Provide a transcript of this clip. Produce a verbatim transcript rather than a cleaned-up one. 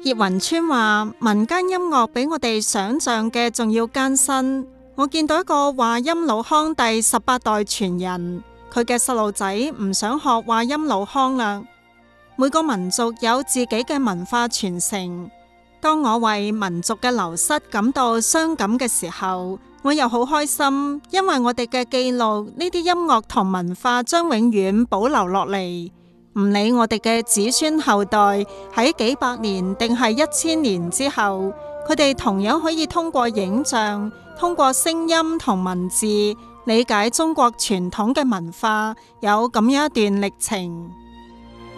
葉雲川話：民間音樂比我哋想象嘅仲要艱辛。我見到一個話音老腔第十八代傳人，佢嘅細路仔唔想學話音老腔啦。每個民族有自己嘅文化傳承。當我為民族嘅流失感到傷感嘅時候，我又好開心，因為我哋嘅記錄呢啲音樂同文化將永遠保留落嚟。唔理我哋嘅子孫後代喺幾百年定係一千年之後，佢哋同樣可以通過影像、通過聲音同文字理解中國傳統嘅文化，有咁樣一段歷程。